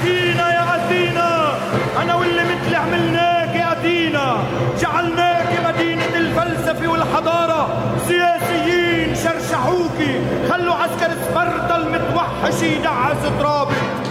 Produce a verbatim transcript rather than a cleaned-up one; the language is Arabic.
أثينا يا أثينا، أنا واللي مثلي عملناك يا أثينا، جعلناك مدينة الفلسفة والحضارة. سياسيين شرشحوكي، خلوا عسكر سبرتا المتوحش يدعس ترابك.